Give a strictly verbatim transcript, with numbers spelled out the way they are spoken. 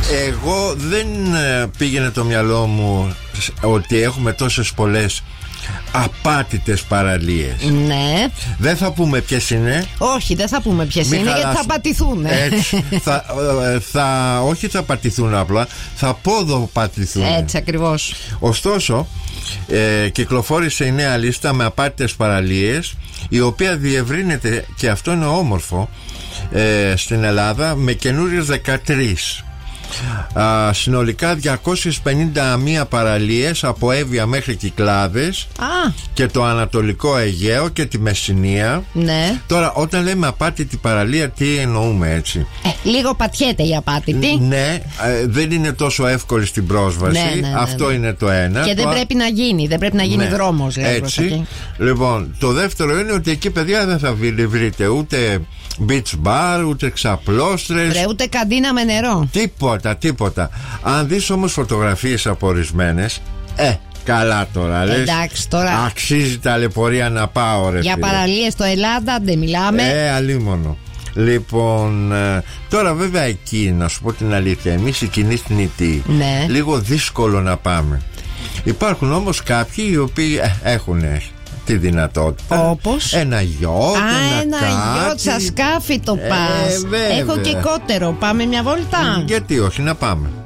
Εγώ δεν πήγαινε το μυαλό μου ότι έχουμε τόσες πολλές απάτητες παραλίες. Ναι. Δεν θα πούμε ποιες είναι. Όχι, δεν θα πούμε ποιες είναι, χαλάσουν. Γιατί θα πατηθούν. Έτσι, θα, θα, όχι θα πατηθούν απλά, θα ποδοπατηθούν. Έτσι ακριβώς. Ωστόσο, ε, κυκλοφόρησε η νέα λίστα με απάτητες παραλίες, η οποία διευρύνεται, και αυτό είναι όμορφο, ε, στην Ελλάδα με καινούριες δεκατρείς. Α, συνολικά διακόσιες πενήντα μία παραλίες από Εύβοια μέχρι Κυκλάδες. Α. Και το Ανατολικό Αιγαίο και τη Μεσσηνία. Ναι. Τώρα, όταν λέμε απάτητη παραλία, τι εννοούμε, έτσι? Ε, λίγο πατιέται η απάτητη. Ναι, ε, δεν είναι τόσο εύκολη στην πρόσβαση. Ναι, ναι, ναι, αυτό ναι. είναι το ένα. Και δεν το... πρέπει να γίνει, δεν πρέπει να γίνει, ναι, δρόμος, λέει, έτσι. Λοιπόν, το δεύτερο είναι ότι εκεί, παιδιά, δεν θα βρείτε ούτε beach bar, ούτε ξαπλώστρες, Ρε, ούτε καντίνα με νερό. Τίποτα, τίποτα. Αν δεις όμως φωτογραφίες από ορισμένες, ε, καλά τώρα, λες. Εντάξει, τώρα αξίζει ταλαιπωρία να πάω, ρε. Για παραλίες στο Ελλάδα δεν μιλάμε. Ε, αλίμονο. Λοιπόν, ε, τώρα βέβαια εκεί, να σου πω την αλήθεια, εμείς οι κοινοί θνητοί, ναι, λίγο δύσκολο να πάμε. Υπάρχουν όμως κάποιοι οι οποίοι ε, έχουν τη δυνατότητα. Όπως ένα γιότ, Α, ένα, ένα γιότ, σαν σκάφη το πας. ε, Έχω και κότερο. Πάμε μια βόλτα. Γιατί όχι, να πάμε.